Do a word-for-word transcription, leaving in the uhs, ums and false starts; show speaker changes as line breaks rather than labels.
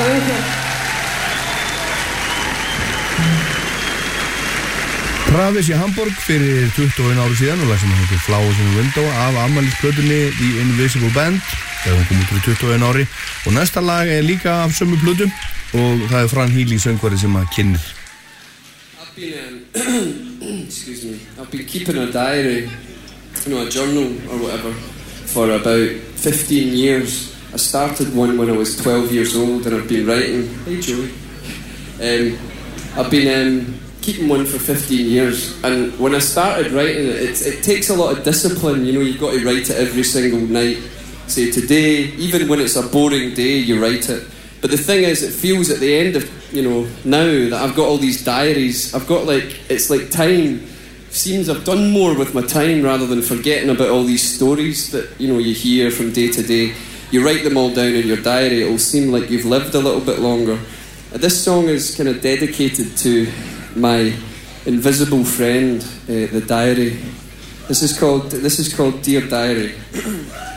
Travis í Hamburg fyrir tuttugu og einu ári síðan og lag sem heitir Flowers in the Window af afmælisplötunni The Invisible Band þegar hún kom út fyrir tuttugu og einu ári og næsta lag er líka af sömu plötu og það er Fran Healy söngvari sem að kynnir.
I've been um, excuse me I've been keeping a diary, you know, a journal or whatever for about fifteen years. I started one when I was twelve years old and I've been writing. Hey Joey. Um, I've been um, keeping one for fifteen years, and when I started writing it, it, it takes a lot of discipline. You know, you've got to write it every single night. Say today, even when it's a boring day, you write it. But the thing is, it feels at the end of, you know, now that I've got all these diaries, I've got like, it's like time. Seems I've done more with my time rather than forgetting about all these stories that, you know, you hear from day to day. You write them all down in your diary, it'll seem like you've lived a little bit longer. Uh, this song is kind of dedicated to my invisible friend, uh, the diary. This is called, this is called Dear Diary.